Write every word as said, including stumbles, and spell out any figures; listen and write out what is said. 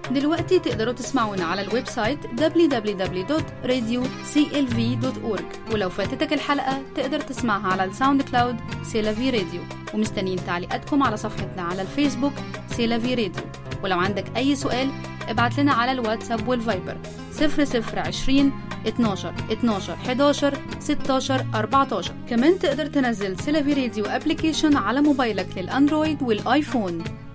دلوقتي تقدروا تسمعونا على الويب سايت دبليو دبليو دبليو دوت راديو سي ال في دوت أورج، ولو فاتتك الحلقة تقدر تسمعها على الساوند كلاود سيلافي راديو. ومستنيين تعليقاتكم على صفحتنا على الفيسبوك سيلافي راديو. ولو عندك أي سؤال ابعت لنا على الواتساب والفايبر صفر صفر عشرين اتناشر اتناشر حداشر ستاشر أربعتاشر. كمان تقدر تنزل سيلافي راديو ابليكيشن على موبايلك للأندرويد والآيفون.